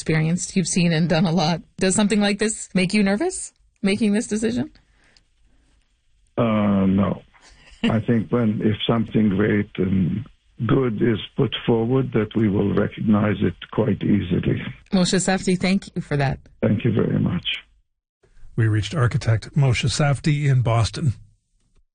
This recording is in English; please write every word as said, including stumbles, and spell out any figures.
experienced, you've seen and done a lot. Does something like this make you nervous, making this decision? Uh, no. I think when if something great and good is put forward, that we will recognize it quite easily. Moshe Safdie, thank you for that. Thank you very much. We reached architect Moshe Safdie in Boston.